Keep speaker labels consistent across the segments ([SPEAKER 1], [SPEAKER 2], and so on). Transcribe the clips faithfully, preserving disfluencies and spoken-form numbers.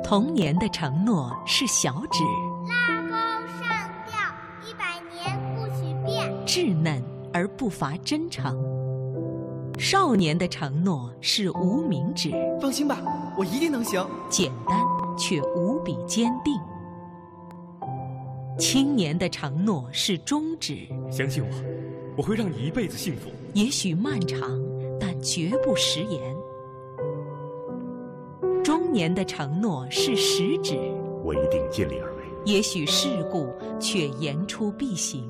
[SPEAKER 1] 童年的承诺是小指，
[SPEAKER 2] 拉钩上吊，一百年不许变，
[SPEAKER 1] 稚嫩而不乏真诚。少年的承诺是无名指，
[SPEAKER 3] 放心吧，我一定能行。
[SPEAKER 1] 简单却无比坚定。青年的承诺是中指，
[SPEAKER 4] 相信我，我会让你一辈子幸福。
[SPEAKER 1] 也许漫长，但绝不食言。中年的承诺是食指，
[SPEAKER 5] 我一定尽力而为。
[SPEAKER 1] 也许世故，却言出必行。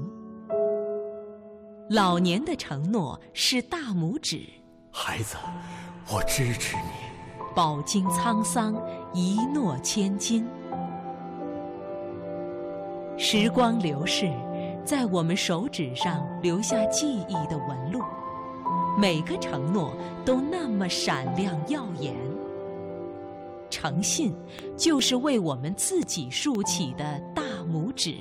[SPEAKER 1] 老年的承诺是大拇指，
[SPEAKER 5] 孩子，我支持你。
[SPEAKER 1] 饱经沧桑，一诺千金。时光流逝，在我们手指上留下记忆的纹路，每个承诺都那么闪亮耀眼。诚信就是为我们自己竖起的大拇指。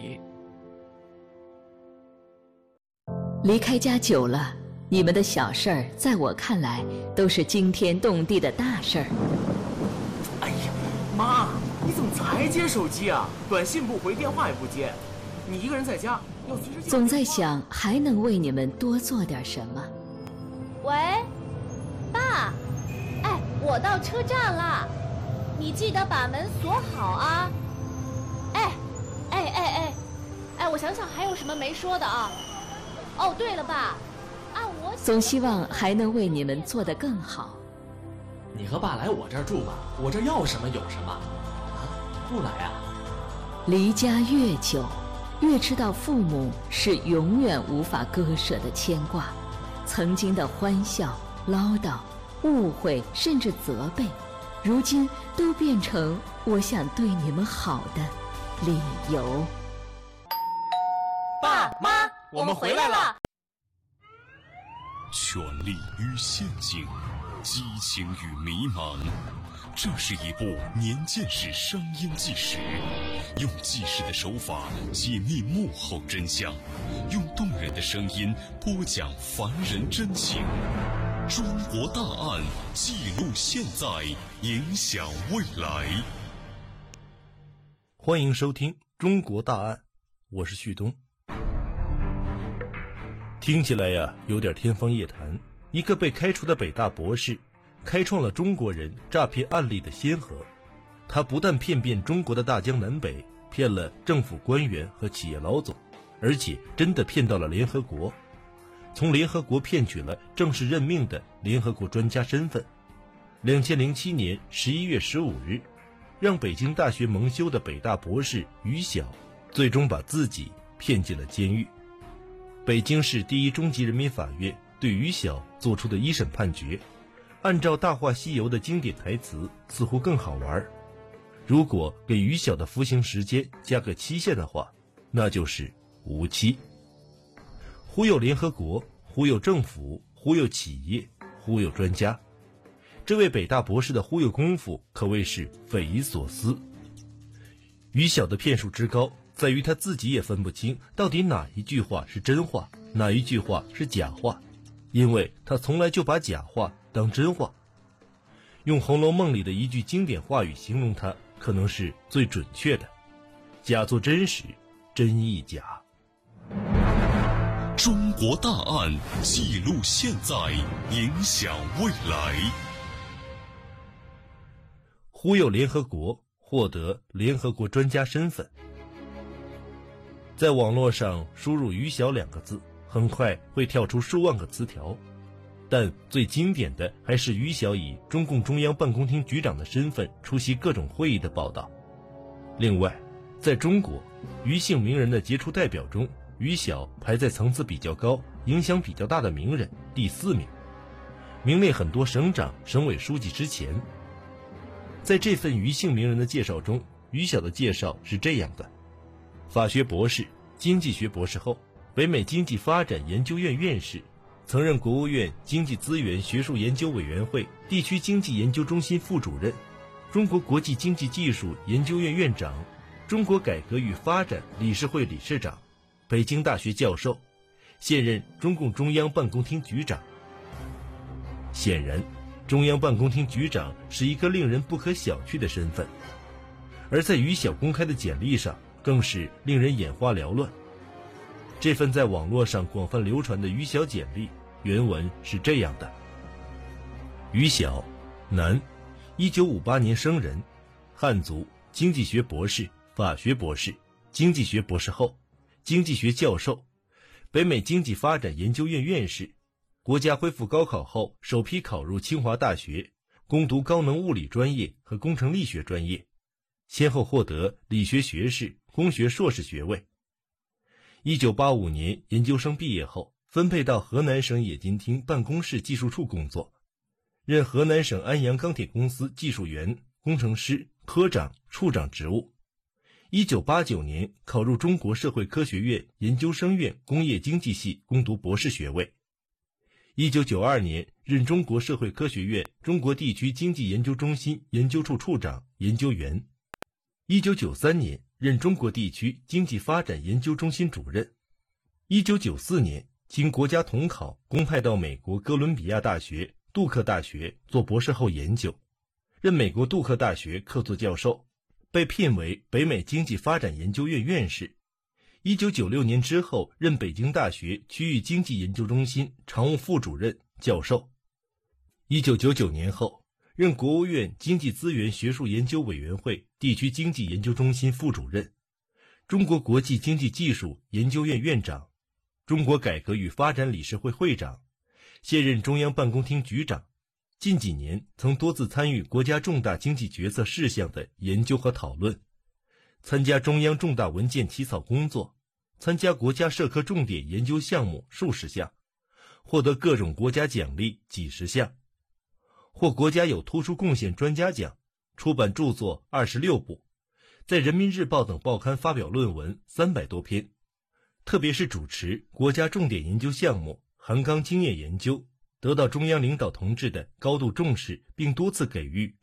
[SPEAKER 6] 离开家久了，你们的小事儿在我看来都是惊天动地的大事儿。
[SPEAKER 7] 哎呀，妈，你怎么才接手机啊？短信不回，电话也不接，你一个人在家要随时。
[SPEAKER 6] 总在想还能为你们多做点什么。
[SPEAKER 8] 喂，爸，哎，我到车站了，你记得把门锁好啊。哎，哎哎哎，哎，我想想还有什么没说的啊？哦，对了，爸，按我
[SPEAKER 6] 总希望还能为你们做得更好。
[SPEAKER 7] 你和爸来我这儿住吧，我这儿要什么有什么。啊，不来啊？
[SPEAKER 6] 离家越久，越知道父母是永远无法割舍的牵挂。曾经的欢笑、唠叨、误会，甚至责备，如今都变成我想对你们好的理由。
[SPEAKER 8] 爸妈，我们回来了。
[SPEAKER 9] 权力与陷阱，激情与迷茫，这是一部年鉴式商业纪实，用纪实的手法解密幕后真相，用动人的声音播讲凡人真情。中国大案，记录现在，影响未来。
[SPEAKER 10] 欢迎收听《中国大案》，我是旭东。听起来呀，有点天方夜谭。一个被开除的北大博士，开创了中国人诈骗案例的先河。他不但骗遍中国的大江南北，骗了政府官员和企业老总，而且真的骗到了联合国，从联合国骗取了正式任命的联合国专家身份。二零零七年十一月十五日，让北京大学蒙羞的北大博士于晓，最终把自己骗进了监狱。北京市第一中级人民法院对于晓做出的一审判决，按照《大话西游》的经典台词，似乎更好玩。如果给于晓的服刑时间加个期限的话，那就是无期。忽悠联合国，忽悠政府，忽悠企业，忽悠专家，这位北大博士的忽悠功夫可谓是匪夷所思。于晓的骗术之高，在于他自己也分不清到底哪一句话是真话，哪一句话是假话，因为他从来就把假话当真话。用《红楼梦》里的一句经典话语形容它，可能是最准确的：假作真实，真亦假。
[SPEAKER 9] 中国大案，记录现在，影响未来。
[SPEAKER 10] 忽悠联合国，获得联合国专家身份。在网络上输入于晓两个字，很快会跳出数万个词条，但最经典的还是于晓以中共中央办公厅局长的身份出席各种会议的报道。另外，在中国于姓名人的杰出代表中，于晓排在层次比较高、影响比较大的名人第四名，名列很多省长、省委书记之前。在这份于姓名人的介绍中，于晓的介绍是这样的：法学博士，经济学博士后，北美经济发展研究院院士，曾任国务院经济资源学术研究委员会地区经济研究中心副主任，中国国际经济技术研究院院长，中国改革与发展理事会理事长，北京大学教授，现任中共中央办公厅局长。显然，中央办公厅局长是一个令人不可小觑的身份。 而在于晓公开的简历上，更是令人眼花缭乱。这份在网络上广泛流传的于晓简历，原文是这样的：于晓，男，一九五八年生人，汉族，经济学博士、法学博士、经济学博士后、经济学教授，北美经济发展研究院院士。国家恢复高考后，首批考入清华大学，攻读高能物理专业和工程力学专业，先后获得理学学士、工学硕士学位。一九八五年研究生毕业后，分配到河南省冶金厅办公室技术处工作，任河南省安阳钢铁公司技术员、工程师、科长、处长职务。一九八九年考入中国社会科学院研究生院工业经济系攻读博士学位。一九九二年任中国社会科学院中国地区经济研究中心研究处处长、研究员。一九九三年任中国地区经济发展研究中心主任。一九九四年经国家统考公派到美国哥伦比亚大学、杜克大学做博士后研究，任美国杜克大学客座教授，被聘为北美经济发展研究院院士。一九九六年之后任北京大学区域经济研究中心常务副主任、教授。一九九九年后任国务院经济资源学术研究委员会地区经济研究中心副主任，中国国际经济技术研究院院长，中国改革与发展理事会会长，现任中央办公厅局长。近几年曾多次参与国家重大经济决策事项的研究和讨论，参加中央重大文件起草工作，参加国家社科重点研究项目数十项，获得各种国家奖励几十项，获国家有突出贡献专家奖，出版著作二十六部，在人民日报等报刊发表论文三百多篇，特别是主持国家重点研究项目韩钢经验研究，得到中央领导同志的高度重视，并多次给予